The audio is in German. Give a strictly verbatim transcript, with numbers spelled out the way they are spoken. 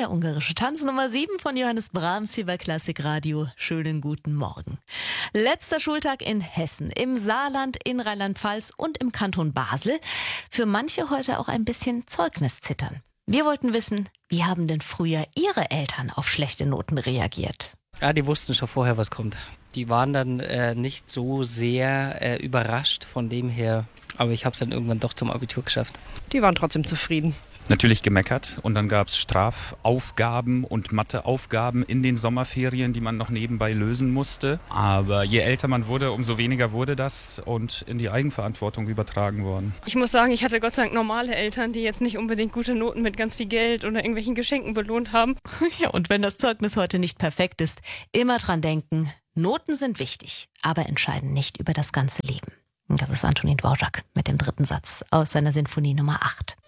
der ungarische Tanz Nummer sieben von Johannes Brahms hier bei Klassikradio. Schönen guten Morgen. Letzter Schultag in Hessen, im Saarland, in Rheinland-Pfalz und im Kanton Basel. Für manche heute auch ein bisschen Zeugniszittern. Wir wollten wissen, wie haben denn früher Ihre Eltern auf schlechte Noten reagiert? Ja, die wussten schon vorher, was kommt. Die waren dann äh, nicht so sehr äh, überrascht von dem her, aber ich habe es dann irgendwann doch zum Abitur geschafft. Die waren trotzdem zufrieden. Natürlich gemeckert und dann gab es Strafaufgaben und Matheaufgaben in den Sommerferien, die man noch nebenbei lösen musste. Aber je älter man wurde, umso weniger wurde das und in die Eigenverantwortung übertragen worden. Ich muss sagen, ich hatte Gott sei Dank normale Eltern, die jetzt nicht unbedingt gute Noten mit ganz viel Geld oder irgendwelchen Geschenken belohnt haben. Ja, und wenn das Zeugnis heute nicht perfekt ist, immer dran denken, Noten sind wichtig, aber entscheiden nicht über das ganze Leben. Das ist Antonín Dvořák mit dem dritten Satz aus seiner Sinfonie Nummer acht.